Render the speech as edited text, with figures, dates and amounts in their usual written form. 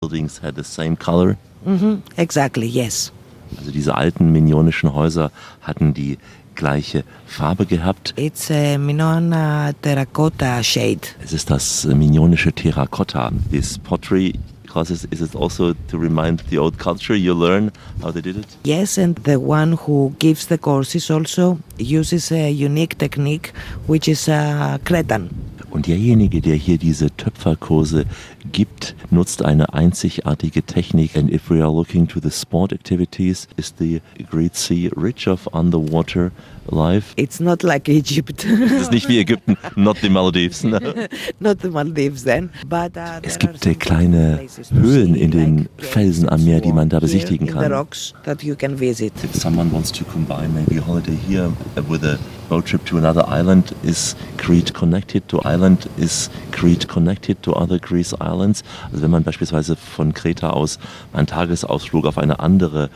buildings had the same color? Exactly, yes. Also diese alten minionischen Häuser hatten die gleiche Farbe gehabt. It's a Minoan terracotta shade. Es ist das minionische Terrakotta. This pottery process, is it also to remind the old culture you learn how they did it? Yes, and the one who gives the courses also uses a unique technique, which is Cretan. Und derjenige, der hier diese Töpferkurse gibt, nutzt eine einzigartige Technik. And if we are looking to the sport activities, is the Great Sea rich of underwater life? It's not like Egypt. Es ist nicht wie Ägypten, not the Maldives. Not the Maldives then. But, es gibt kleine Höhlen in den Felsen am Meer, die man da besichtigen kann. The rocks that you can visit. If someone wants to combine maybe a holiday here with a boat trip to another island, is Crete connected to island? Is Crete connected to other Greece islands? Also wenn man beispielsweise von Kreta aus einen Tagesausflug auf eine andere